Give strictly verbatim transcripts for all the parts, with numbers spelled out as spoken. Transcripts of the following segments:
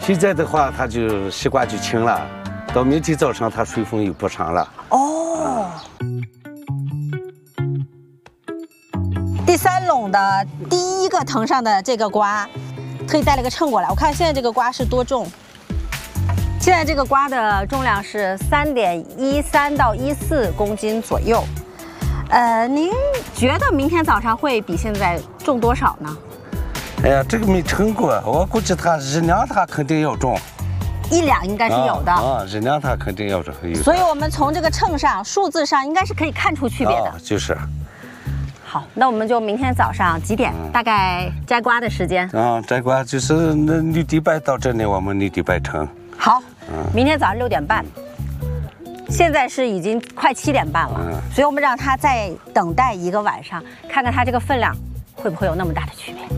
现在的话，它就西瓜就青了，到明天早上它水分又补上了。 哦。第三垄的第一个藤上的这个瓜，特意带了个秤过来，我看现在这个瓜是多重？现在这个瓜的重量是三点一三到一四公斤左右。呃，您觉得明天早上会比现在重多少呢？ 哎呀，这个没称过，我估计它一两它肯定要重， 一两应该是有的啊，一两它肯定要重。 所以我们从这个秤上数字上应该是可以看出区别的。 啊、就是。 好，那我们就明天早上几点？嗯、大概摘瓜的时间？ 啊，摘瓜就是那六点半到这里，我们六点半称。 好，嗯、明天早上六点半。现在是已经快七点半了，嗯、所以我们让它再等待一个晚上，看看它这个分量会不会有那么大的区别。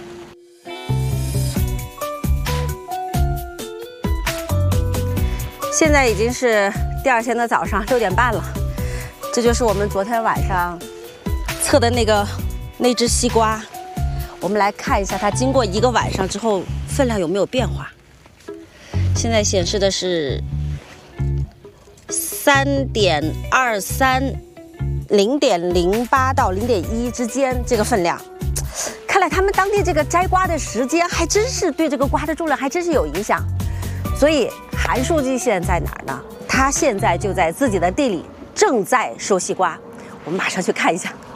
现在已经是第二天的早上六点半了，这就是我们昨天晚上测的那个那只西瓜。我们来看一下它经过一个晚上之后分量有没有变化。现在显示的是三点二三，零点零八到零点一之间这个分量。看来他们当地这个摘瓜的时间还真是对这个瓜的重量还真是有影响。所以韩书记现在在哪儿呢？他现在就在自己的地里正在收西瓜，我们马上去看一下。